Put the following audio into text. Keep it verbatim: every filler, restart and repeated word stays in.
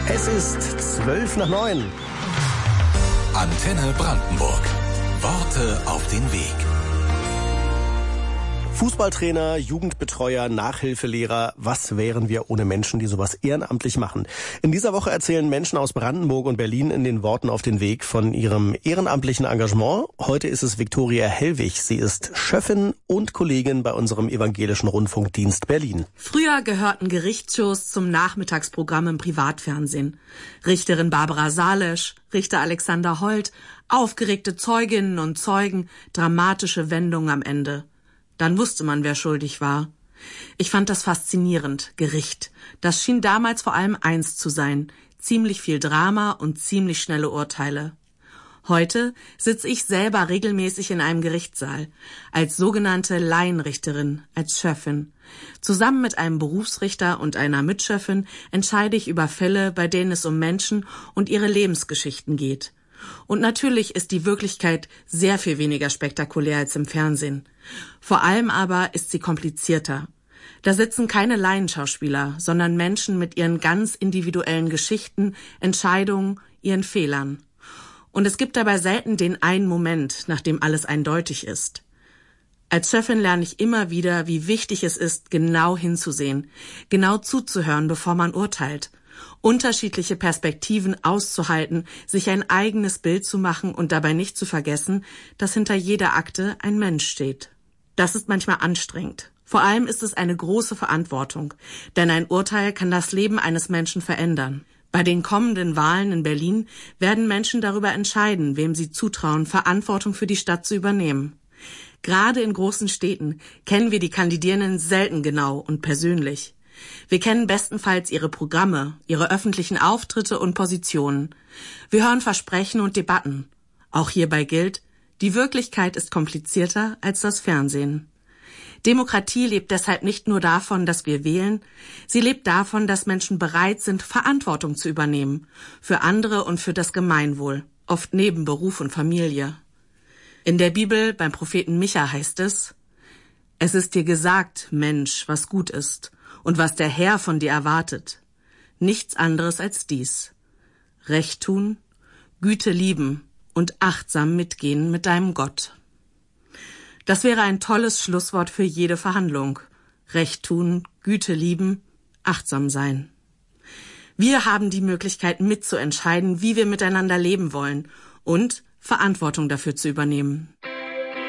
Es ist zwölf nach neun. Antenne Brandenburg. Worte auf den Weg. Fußballtrainer, Jugendbetreuer, Nachhilfelehrer, was wären wir ohne Menschen, die sowas ehrenamtlich machen? In dieser Woche erzählen Menschen aus Brandenburg und Berlin in den Worten auf den Weg von ihrem ehrenamtlichen Engagement. Heute ist es Viktoria Hellwig. Sie ist Schöffin und Kollegin bei unserem Evangelischen Rundfunkdienst Berlin. Früher gehörten Gerichtsshows zum Nachmittagsprogramm im Privatfernsehen. Richterin Barbara Salesch, Richter Alexander Holt, aufgeregte Zeuginnen und Zeugen, dramatische Wendungen am Ende. Dann wusste man, wer schuldig war. Ich fand das faszinierend, Gericht. Das schien damals vor allem eins zu sein, ziemlich viel Drama und ziemlich schnelle Urteile. Heute sitze ich selber regelmäßig in einem Gerichtssaal, als sogenannte Laienrichterin, als Schöffin. Zusammen mit einem Berufsrichter und einer Mitschöffin entscheide ich über Fälle, bei denen es um Menschen und ihre Lebensgeschichten geht. Und natürlich ist die Wirklichkeit sehr viel weniger spektakulär als im Fernsehen. Vor allem aber ist sie komplizierter. Da sitzen keine Laienschauspieler, sondern Menschen mit ihren ganz individuellen Geschichten, Entscheidungen, ihren Fehlern. Und es gibt dabei selten den einen Moment, nachdem alles eindeutig ist. Als Schöffin lerne ich immer wieder, wie wichtig es ist, genau hinzusehen, genau zuzuhören, bevor man urteilt. Unterschiedliche Perspektiven auszuhalten, sich ein eigenes Bild zu machen und dabei nicht zu vergessen, dass hinter jeder Akte ein Mensch steht. Das ist manchmal anstrengend. Vor allem ist es eine große Verantwortung, denn ein Urteil kann das Leben eines Menschen verändern. Bei den kommenden Wahlen in Berlin werden Menschen darüber entscheiden, wem sie zutrauen, Verantwortung für die Stadt zu übernehmen. Gerade in großen Städten kennen wir die Kandidierenden selten genau und persönlich. Wir kennen bestenfalls ihre Programme, ihre öffentlichen Auftritte und Positionen. Wir hören Versprechen und Debatten. Auch hierbei gilt, die Wirklichkeit ist komplizierter als das Fernsehen. Demokratie lebt deshalb nicht nur davon, dass wir wählen, sie lebt davon, dass Menschen bereit sind, Verantwortung zu übernehmen, für andere und für das Gemeinwohl, oft neben Beruf und Familie. In der Bibel beim Propheten Micha heißt es: Es ist dir gesagt, Mensch, was gut ist und was der Herr von dir erwartet. Nichts anderes als dies: Recht tun, Güte lieben und achtsam mitgehen mit deinem Gott. Das wäre ein tolles Schlusswort für jede Verhandlung. Recht tun, Güte lieben, achtsam sein. Wir haben die Möglichkeit mitzuentscheiden, wie wir miteinander leben wollen und Verantwortung dafür zu übernehmen.